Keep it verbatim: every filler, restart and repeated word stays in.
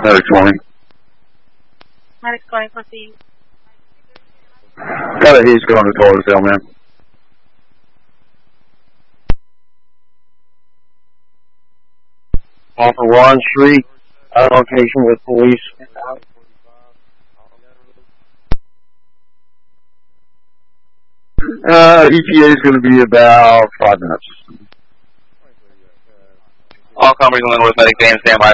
Medic twenty. Medic twenty, proceed. Got a he's going to toilet cell, man. Offer one street, out of location with police. Uh, E T A is going to be about five minutes. All companies on the North Medic, Dan, stand by.